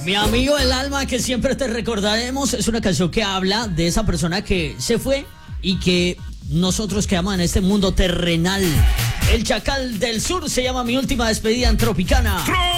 Mi amigo el alma que siempre te recordaremos es una canción que habla de esa persona que se fue y que nosotros quedamos en este mundo terrenal. El Chacal del Sur se llama Mi Última Despedida en Tropicana.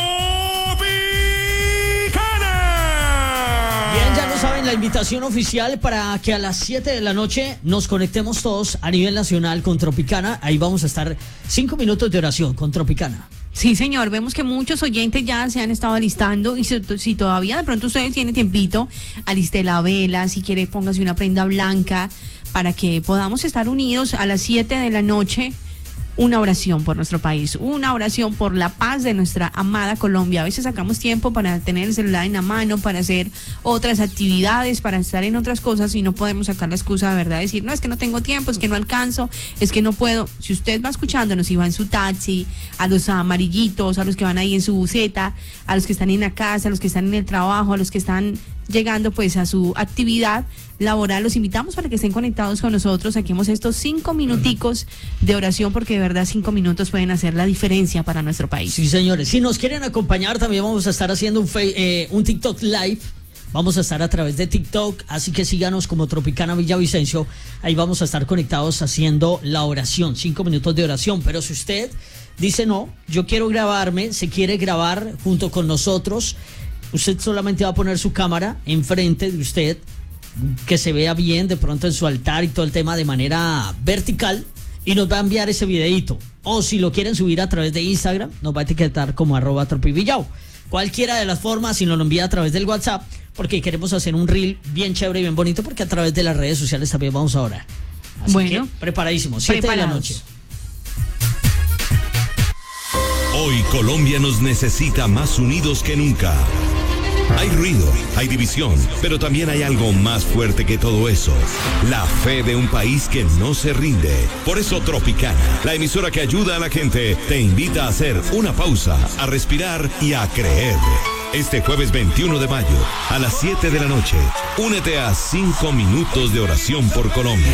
Bien, ya lo saben, la invitación oficial para que a las 7 de la noche nos conectemos todos a nivel nacional con Tropicana. Ahí vamos a estar 5 minutos de oración con Tropicana. Sí, señor, vemos que muchos oyentes ya se han estado alistando y si todavía de pronto ustedes tienen tiempito, aliste la vela, si quiere póngase una prenda blanca para que podamos estar unidos a las 7 de la noche. Una oración por nuestro país, una oración por la paz de nuestra amada Colombia. A veces sacamos tiempo para tener el celular en la mano, para hacer otras actividades, para estar en otras cosas y no podemos sacar la excusa de verdad, decir, no, es que no tengo tiempo, es que no alcanzo, es que no puedo. Si usted va escuchándonos y va en su taxi, a los amarillitos, a los que van ahí en su buseta, a los que están en la casa, a los que están en el trabajo, a los que están llegando pues a su actividad laboral, los invitamos para que estén conectados con nosotros, saquemos estos 5 minuticos de oración porque de verdad 5 minutos pueden hacer la diferencia para nuestro país. Sí, señores, si nos quieren acompañar también vamos a estar haciendo un TikTok Live. Vamos a estar a través de TikTok, así que síganos como Tropicana Villavicencio. Ahí vamos a estar conectados haciendo la oración, 5 minutos de oración. Pero si usted dice no, yo quiero grabarme, se quiere grabar junto con nosotros, usted solamente va a poner su cámara enfrente de usted, que se vea bien de pronto en su altar y todo el tema de manera vertical, y nos va a enviar ese videito. O si lo quieren subir a través de Instagram, nos va a etiquetar como @tropivillao. Cualquiera de las formas, si nos lo envía a través del WhatsApp, porque queremos hacer un reel bien chévere y bien bonito, porque a través de las redes sociales también vamos a orar. Así bueno, que preparadísimos, 7 de la noche. Hoy Colombia nos necesita más unidos que nunca. Hay ruido, hay división, pero también hay algo más fuerte que todo eso. La fe de un país que no se rinde. Por eso Tropicana, la emisora que ayuda a la gente, te invita a hacer una pausa, a respirar y a creer. Este jueves 21 de mayo, a las 7 de la noche, únete a 5 minutos de oración por Colombia.